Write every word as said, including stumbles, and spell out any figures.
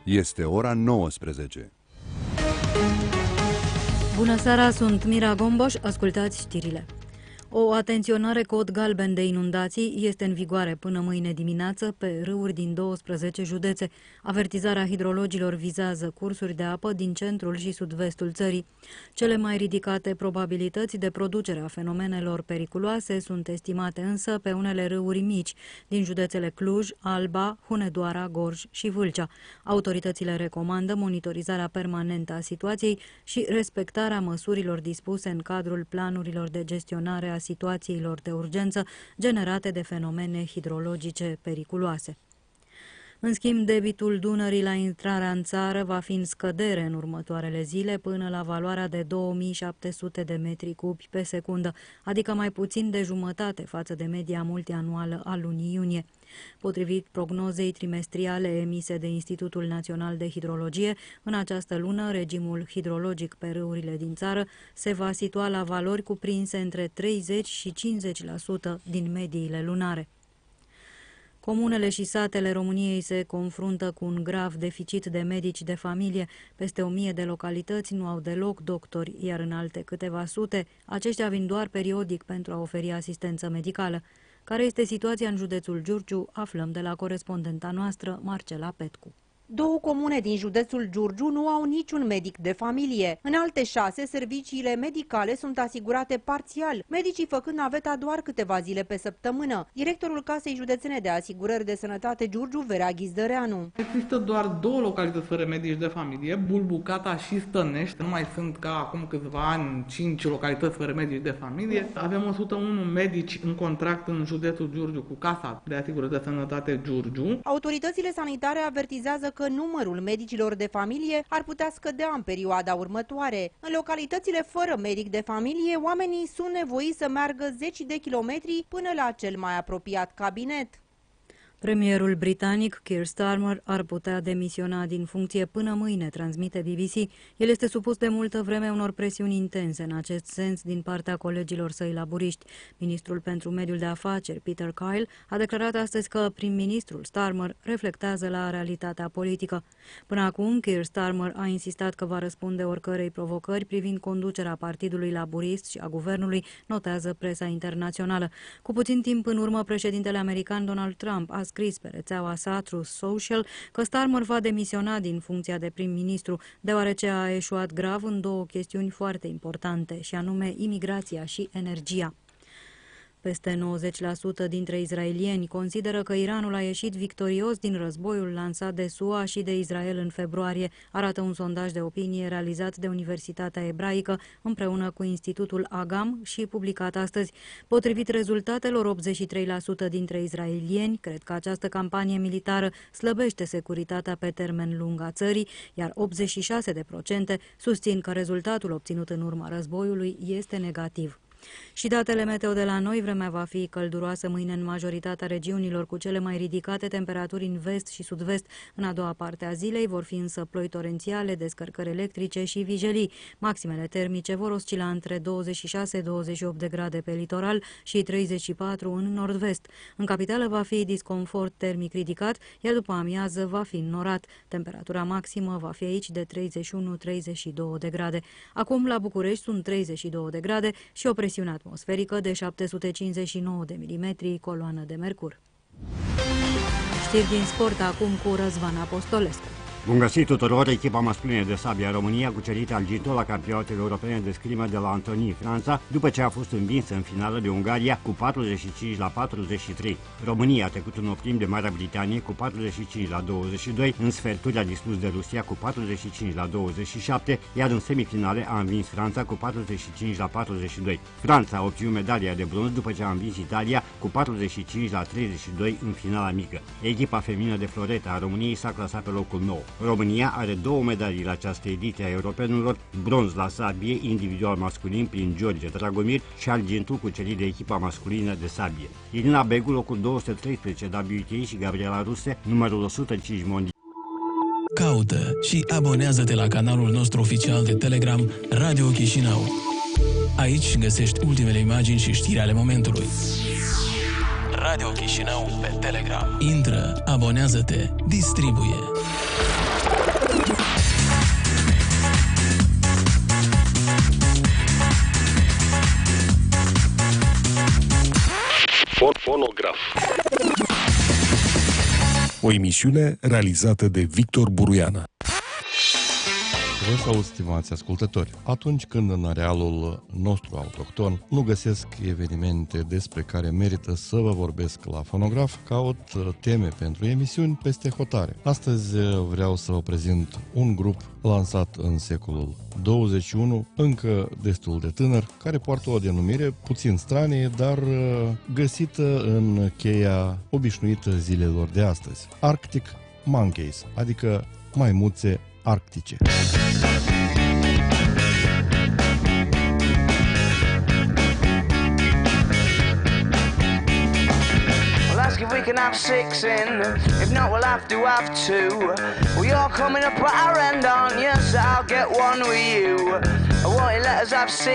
Este ora nouăsprezece. Bună seara, sunt Mira Gomboș, ascultați știrile. O atenționare cod galben de inundații este în vigoare până mâine dimineață pe râuri din douăsprezece județe. Avertizarea hidrologilor vizează cursuri de apă din centrul și sud-vestul țării. Cele mai ridicate probabilități de producere a fenomenelor periculoase sunt estimate însă pe unele râuri mici din județele Cluj, Alba, Hunedoara, Gorj și Vâlcea. Autoritățile recomandă monitorizarea permanentă a situației și respectarea măsurilor dispuse în cadrul planurilor de gestionare a situațiilor de urgență generate de fenomene hidrologice periculoase. În schimb, debitul Dunării la intrarea în țară va fi în scădere în următoarele zile până la valoarea de două mii șapte sute de metri cubi pe secundă, adică mai puțin de jumătate față de media multianuală a lunii iunie. Potrivit prognozei trimestriale emise de Institutul Național de Hidrologie, în această lună regimul hidrologic pe râurile din țară se va situa la valori cuprinse între treizeci și cincizeci la sută din mediile lunare. Comunele și satele României se confruntă cu un grav deficit de medici de familie. Peste o mie de localități nu au deloc doctori, iar în alte câteva sute, aceștia vin doar periodic pentru a oferi asistență medicală. Care este situația în județul Giurgiu? Aflăm de la corespondenta noastră, Marcela Petcu. Două comune din județul Giurgiu nu au niciun medic de familie. În alte șase, serviciile medicale sunt asigurate parțial, medicii făcând naveta doar câteva zile pe săptămână. Directorul Casei Județene de Asigurări de Sănătate Giurgiu, Verea Ghizdăreanu. Există doar două localități fără medici de familie, Bulbucata și Stănești. Nu mai sunt ca acum câțiva ani cinci localități fără medici de familie. Avem o sută unu medici în contract în județul Giurgiu cu Casa de Asigurări de Sănătate Giurgiu. Autoritățile sanitare avertizează că numărul medicilor de familie ar putea scădea în perioada următoare. În localitățile fără medic de familie, oamenii sunt nevoiți să meargă zeci de kilometri până la cel mai apropiat cabinet. Premierul britanic Keir Starmer ar putea demisiona din funcție până mâine, transmite B B C. El este supus de multă vreme unor presiuni intense în acest sens din partea colegilor săi laburiști. Ministrul pentru mediul de afaceri, Peter Kyle, a declarat astăzi că prim-ministrul Starmer reflectează la realitatea politică. Până acum, Keir Starmer a insistat că va răspunde oricărei provocări privind conducerea Partidului Laburist și a guvernului, notează presa internațională. Cu puțin timp în urmă, președintele american Donald Trump a scris pe rețeaua sa Truth Social că Starmer va demisiona din funcția de prim-ministru, deoarece a eșuat grav în două chestiuni foarte importante, și anume imigrația și energia. Peste nouăzeci la sută dintre israelieni consideră că Iranul a ieșit victorios din războiul lansat de S U A și de Israel în februarie, arată un sondaj de opinie realizat de Universitatea Ebraică împreună cu Institutul Agam și publicat astăzi. Potrivit rezultatelor, optzeci și trei la sută dintre israelieni cred că această campanie militară slăbește securitatea pe termen lung a țării, iar optzeci și șase la sută susțin că rezultatul obținut în urma războiului este negativ. Și datele meteo de la noi: vremea va fi călduroasă mâine în majoritatea regiunilor, cu cele mai ridicate temperaturi în vest și sud-vest. În a doua parte a zilei vor fi însă ploi torențiale, descărcări electrice și vijelii. Maximele termice vor oscila între douăzeci și șase - douăzeci și opt de grade pe litoral și treizeci și patru în nord-vest. În capitală va fi disconfort termic ridicat, iar după amiază va fi înnorat. Temperatura maximă va fi aici de treizeci și unu - treizeci și două de grade. Acum la București sunt treizeci și două de grade și o presiune atmosferică de șapte sute cincizeci și nouă de milimetri, coloană de mercur. Știri din sport acum cu Răzvan Apostolescu. Bun găsit tuturor! Echipa masculină de sabie a României a cucerit argintul la campionatele europene de scrimă de la Antony, Franța, după ce a fost învinsă în finală de Ungaria cu patruzeci și cinci la patruzeci și trei. România a trecut în oprim de Marea Britanie cu patruzeci și cinci la douăzeci și doi, în sferturi a dispus de Rusia cu patruzeci și cinci la douăzeci și șapte, iar în semifinale a învins Franța cu patruzeci și cinci la patruzeci și doi. Franța a obținut medalia de bronz după ce a învins Italia cu patruzeci și cinci la treizeci și doi în finala mică. Echipa feminină de floreta a României s-a clasat pe locul nouă. România are două medalii la această ediție a europenilor, bronz la sabie individual masculin prin George Dragomir și argintul cucerit de echipa masculină de sabie. Irina Begu, locul două sute treisprezece W T A și Gabriela Ruse, numărul o sută cinci mondial. Caută și abonează-te la canalul nostru oficial de Telegram Radio Chișinău. Aici găsești ultimele imagini și știri ale momentului. Radio Chișinău pe Telegram. Intră, abonează-te, distribuie. Fonograf. O emisiune realizată de Victor Buruiana. Vă salut, stimați ascultători! Atunci când în arealul nostru autohton nu găsesc evenimente despre care merită să vă vorbesc la Fonograf, caut teme pentru emisiuni peste hotare. Astăzi vreau să vă prezint un grup lansat în secolul douăzeci și unu, încă destul de tânăr, care poartă o denumire puțin stranie, dar găsită în cheia obișnuită zilelor de astăzi. Arctic Monkeys, adică maimuțe arctice. If we can have six in, if not we'll have to have two. Well, you're coming up at our end, aren't you? So I'll get one with you. I want you let us have six.